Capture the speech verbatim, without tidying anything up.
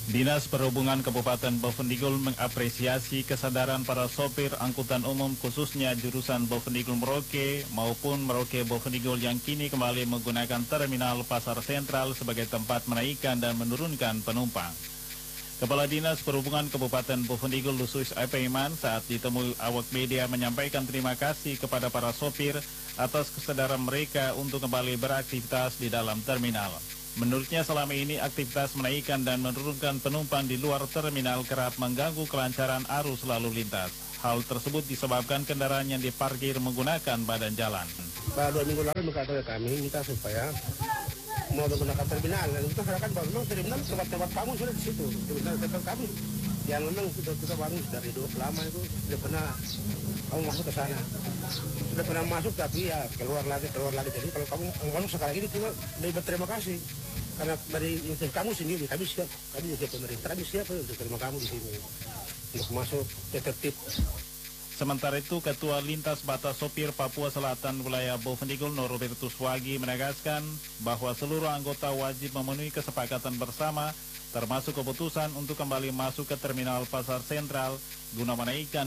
Dinas Perhubungan Kabupaten Bovendigul mengapresiasi kesadaran para sopir angkutan umum khususnya jurusan Bovendigul Merauke maupun Merauke Bovendigul yang kini kembali menggunakan terminal Pasar Sentral sebagai tempat menaikkan dan menurunkan penumpang. Kepala Dinas Perhubungan Kabupaten Bovendigul Lusius Epaiman saat ditemui awak media menyampaikan terima kasih kepada para sopir atas kesadaran mereka untuk kembali beraktivitas di dalam terminal. Menurutnya selama ini aktivitas menaikkan dan menurunkan penumpang di luar terminal kerap mengganggu kelancaran arus lalu lintas. Hal tersebut disebabkan kendaraan yang diparkir menggunakan badan jalan. Pada dua minggu lalu mengatakan kami minta supaya mau menggunakan terminal. Dan kita serahkan bahwa memang terminal tempat-tempat kamu sudah di situ. Terminal tempat kami yang memang sudah kita bangun dari dulu lama itu sudah pernah kamu masuk ke sana. Sudah pernah masuk tapi ya keluar lagi keluar lagi. Jadi kalau kamu masuk sekarang ini cuma lebih berterima kasih. Karena dari inisiatif kamu sendiri, kami siap, kami juga pemerintah, kami siap untuk terima kamu di sini untuk masuk ke tertib. Sementara itu, Ketua Lintas Batas Sopir Papua Selatan Wilayah Bovendigul Norbertus Wagi menegaskan bahwa seluruh anggota wajib memenuhi kesepakatan bersama, termasuk keputusan untuk kembali masuk ke terminal Pasar Sentral guna menaikkan